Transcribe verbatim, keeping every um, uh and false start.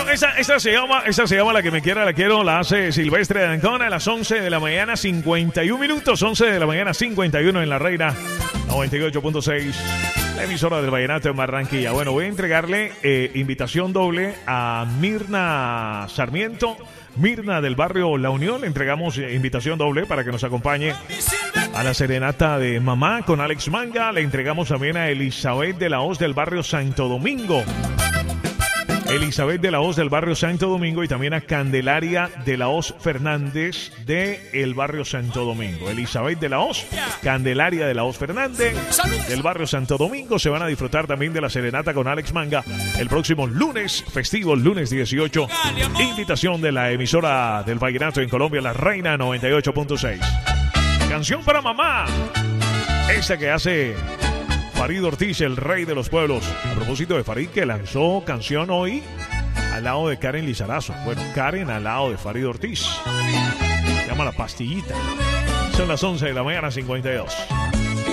esa, esa, se llama, esa se llama La que me quiera, la quiero. La hace Silvestre de Ancona a las once de la mañana, cincuenta y un minutos. once de la mañana, cincuenta y uno en La Reina, noventa y ocho punto seis. La emisora del Vallenato en Barranquilla. Bueno, voy a entregarle eh, invitación doble a Mirna Sarmiento. Mirna del barrio La Unión. Le entregamos eh, invitación doble para que nos acompañe a la serenata de mamá con Alex Manga. Le entregamos también a Elizabeth de la Hoz del barrio Santo Domingo. Elizabeth de la Hoz del barrio Santo Domingo y también a Candelaria de la Hoz Fernández de el barrio Santo Domingo. Elizabeth de la Hoz, Candelaria de la Hoz Fernández del barrio Santo Domingo se van a disfrutar también de la serenata con Alex Manga el próximo lunes festivo, lunes dieciocho. Invitación de la emisora del Vallenato en Colombia, La Reina noventa y ocho punto seis. Canción para mamá, esa que hace Farid Ortiz, el rey de los pueblos. A propósito de Farid, que lanzó canción hoy al lado de Karen Lizarazo. Bueno, Karen al lado de Farid Ortiz. Se llama La Pastillita. Son las once de la mañana, cincuenta y dos.